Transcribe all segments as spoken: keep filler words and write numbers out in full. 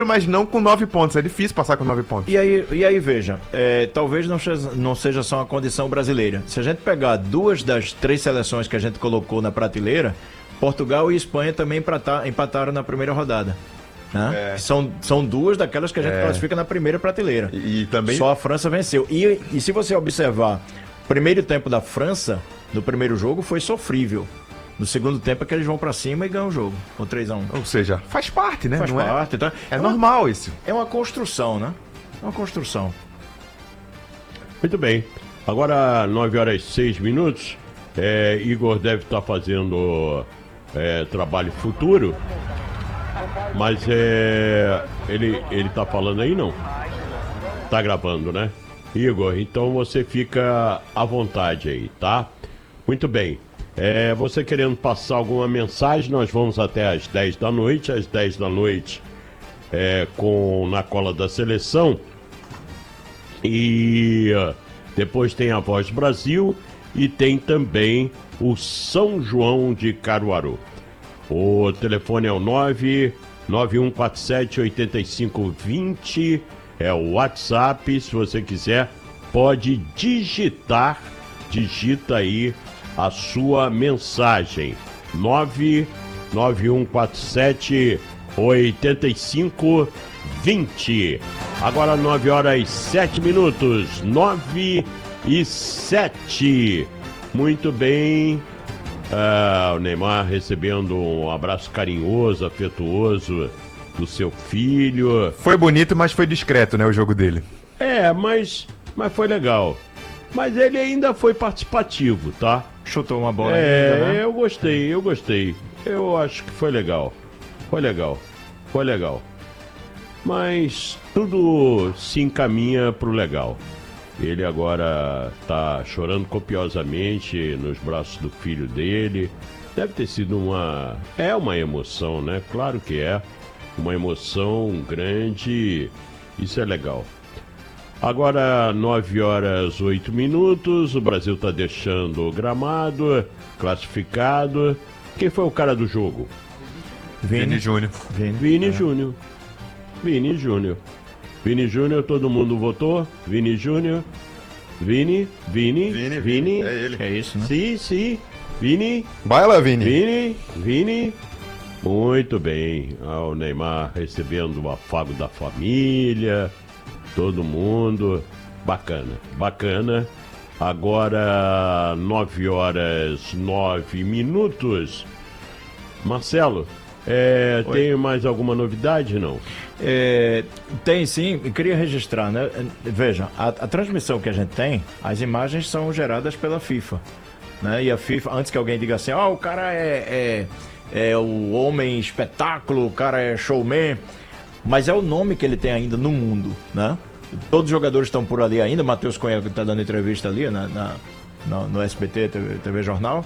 mas não com nove pontos. É difícil passar com nove pontos. E aí, e aí veja, é, talvez não seja, não seja só uma condição brasileira. Se a gente pegar duas das três seleções que a gente colocou na prateleira, Portugal e Espanha também empata- empataram na primeira rodada. Né? É. São, são duas daquelas que a gente É. classifica na primeira prateleira. E, e também... Só a França venceu. E, e se você observar, o primeiro tempo da França, no primeiro jogo, foi sofrível. No segundo tempo é que eles vão pra cima e ganham o jogo, com três a um. Ou seja, faz parte, né? Faz Não parte. É, Tá? é uma- normal isso. É uma construção, né? É uma construção. Muito bem. Agora, nove horas e seis minutos. É, Igor deve estar fazendo é, trabalho futuro. Mas é, ele, ele tá falando aí, não? Tá gravando, né? Igor, então você fica à vontade aí, tá? Muito bem. É, você querendo passar alguma mensagem, nós vamos até às dez da noite. Às dez da noite, é, com Na Cola da Seleção. E uh, depois tem a Voz Brasil e tem também o São João de Caruaru. O telefone é o nove nove um quatro sete oito cinco dois zero, é o WhatsApp. Se você quiser, pode digitar, digita aí a sua mensagem. nove nove um quatro sete oito cinco dois zero. Agora nove horas e sete minutos. nove e sete. Muito bem. Ah, o Neymar recebendo um abraço carinhoso, afetuoso do seu filho. Foi bonito, mas foi discreto, né, o jogo dele. É, mas, mas foi legal. Mas ele ainda foi participativo, tá? Chutou uma bola É, ainda, né? eu gostei, eu gostei. Eu acho que foi legal. Foi legal. Foi legal. Mas tudo se encaminha pro legal. Ele agora tá chorando copiosamente nos braços do filho dele. Deve ter sido uma... É uma emoção, né? Claro que é. Uma emoção grande. Isso é legal. Agora, nove horas, oito minutos. O Brasil tá deixando o gramado, classificado. Quem foi o cara do jogo? Vini Júnior. Vini, Vini é. Júnior. Vini Júnior. Vini Júnior, todo mundo votou? Vini Júnior. Vini, Vini, Vini, Vini. é ele. É isso, né? Sim, sim. Vini, Vai lá, Vini. Vini, Vini. Muito bem. Ah, o Neymar recebendo o afago da família. Todo mundo. Bacana, bacana. Agora, nove horas, nove minutos. Marcelo, é, tem mais alguma novidade, não? É, tem sim, eu queria registrar, né? Veja, a, a transmissão que a gente tem, as imagens são geradas pela FIFA, né? E a FIFA, antes que alguém diga assim, ó, o cara é, é, é o homem espetáculo, o cara é showman, mas é o nome que ele tem ainda no mundo, né? Todos os jogadores estão por ali ainda, Matheus Cunha que está dando entrevista ali na, na, na- no S B T, T V, T V Jornal,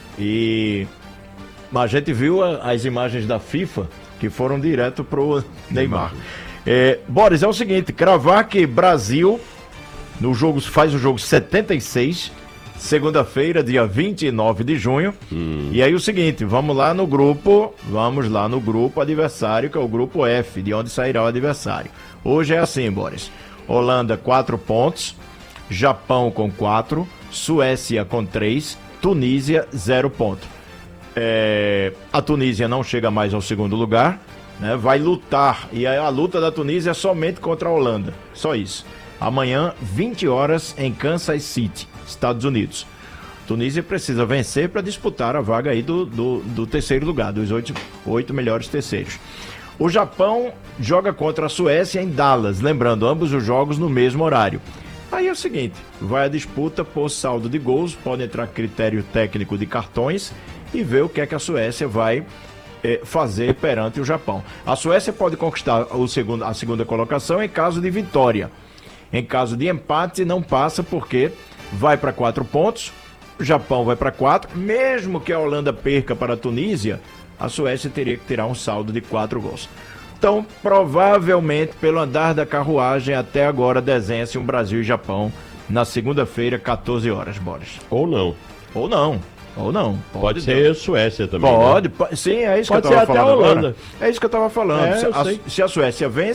e mas a gente viu a- as imagens da FIFA que foram direto pro Neymar. É, Boris, é o seguinte, cravar que Brasil no jogo, faz o jogo setenta e seis, segunda-feira, dia vinte e nove de junho. E aí o seguinte, vamos lá no grupo, vamos lá no grupo adversário, que é o grupo F, de onde sairá o adversário. Hoje é assim, Boris. Holanda, quatro pontos. Japão com quatro. Suécia com três. Tunísia, zero ponto. É, a Tunísia não chega mais ao segundo lugar, né? Vai lutar, e a, a luta da Tunísia é somente contra a Holanda, só isso. Amanhã, vinte horas, em Kansas City, Estados Unidos. Tunísia precisa vencer para disputar a vaga aí do, do, do terceiro lugar, dos oito, oito melhores terceiros. O Japão joga contra a Suécia em Dallas, lembrando, ambos os jogos no mesmo horário. Aí é o seguinte, vai a disputa por saldo de gols, pode entrar critério técnico de cartões e ver o que é que a Suécia vai eh, fazer perante o Japão. A Suécia pode conquistar o segundo, a segunda colocação em caso de vitória. Em caso de empate, não passa porque vai para quatro pontos, o Japão vai para quatro, mesmo que a Holanda perca para a Tunísia, a Suécia teria que tirar um saldo de quatro gols. Então, provavelmente, pelo andar da carruagem, até agora desenha-se um Brasil e Japão na segunda-feira, quatorze horas, Boris. Ou não. Ou não. Ou não. Pode ser Suécia também. Pode, né? pode, sim, é isso Pode que eu ser tava até a falando Holanda. agora. É isso que eu tava falando. É, se, eu a, sei. se a Suécia vence,